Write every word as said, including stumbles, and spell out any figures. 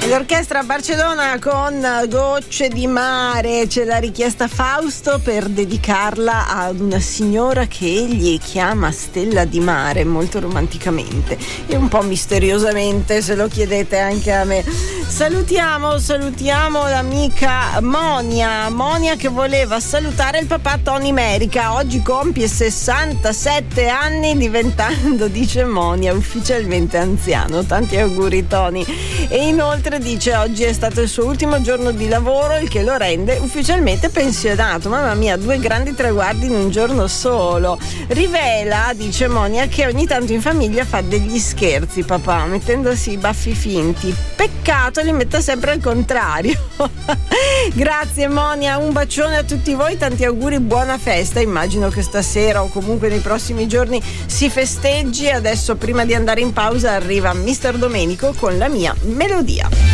L'orchestra Barcellona con Gocce di mare, ce l'ha richiesta Fausto per dedicarla ad una signora che egli chiama Stella di mare, molto romanticamente e un po' misteriosamente, se lo chiedete anche a me. Salutiamo, salutiamo l'amica Monia, Monia che voleva salutare il papà Tony Merica, oggi compie sessantasette anni diventando, dice Monia, ufficialmente anziano. Tanti auguri Tony. E inoltre dice oggi è stato il suo ultimo giorno di lavoro, il che lo rende ufficialmente pensionato. Mamma mia, due grandi traguardi in un giorno solo. Rivela, dice Monia, che ogni tanto in famiglia fa degli scherzi papà, mettendosi i baffi finti. Peccato li metta sempre al contrario. Grazie Monia, un bacione a tutti voi, tanti auguri, buona festa. Immagino che stasera o comunque nei prossimi giorni si festeggi. Adesso prima di andare in pausa arriva mister Domenico con La mia melodia.